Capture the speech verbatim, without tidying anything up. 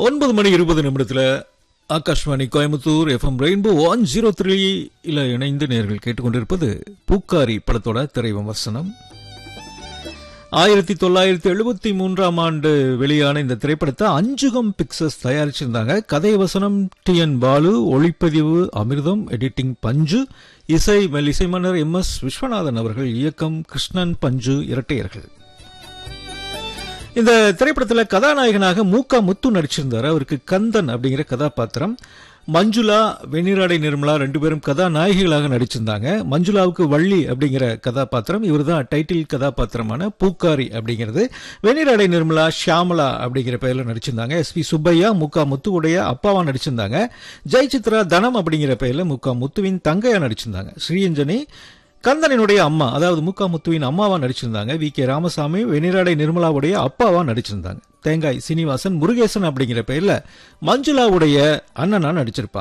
ஒன்பது மணி இருபது நிமிடத்தில் Akashvani Coimbatore FM rainbow one zero த்ரீல இணைந்து நேர்கள் கேட்டுக்கொண்டிருப்பது பூக்காரி படத்தோட திரை விமர்சனம். ஆயிரத்தி தொள்ளாயிரத்தி எழுபத்தி மூன்றாம் ஆண்டு வெளியான இந்த திரைப்படத்தை அஞ்சுகம் பிக்சர்ஸ் தயாரிச்சிருந்தாங்க. கதை வசனம் டி என் பாலு, ஒளிப்பதிவு அமிர்தம், எடிட்டிங் பஞ்சு, இசை இசை மன்னர் எம் எஸ் விஸ்வநாதன் அவர்கள், இயக்கம் கிருஷ்ணன் பஞ்சு இரட்டையர்கள். இந்த திரைப்படத்தில் கதாநாயகனாக மூக்கா முத்து நடிச்சிருந்தார். அவருக்கு கந்தன் அப்படிங்கிற கதாபாத்திரம். மஞ்சுளா, வெண்ணிராடை நிர்மலா ரெண்டு பேரும் கதாநாயகிகளாக நடிச்சிருந்தாங்க. மஞ்சுளாவுக்கு வள்ளி அப்படிங்கிற கதாபாத்திரம், இவர் தான் டைட்டில் கதாபாத்திரமான பூக்காரி அப்படிங்கிறது. வெண்ணிராடை நிர்மலா ஷியாமலா அப்படிங்கிற பெயரில் நடிச்சிருந்தாங்க. எஸ் பி சுப்பையா மூக்கா முத்துவுடைய அப்பாவா நடிச்சிருந்தாங்க. ஜெயசித்ரா தனம் அப்படிங்கிற பெயரில் மூக்கா முத்துவின் தங்கையா நடிச்சிருந்தாங்க. ஸ்ரீயஞ்சனி கந்தனினுடைய அம்மா, அதாவது மூக்கா முத்துவின் அம்மாவா நடிச்சிருந்தாங்க. வி கே ராமசாமி வெண்ணிராடை நிர்மலாவுடைய அப்பாவா நடிச்சிருந்தாங்க. தேங்காய் சீனிவாசன் முருகேசன் அப்படிங்கிற பெயர்ல மஞ்சுளாவுடைய அண்ணனா நடிச்சிருப்பாங்க.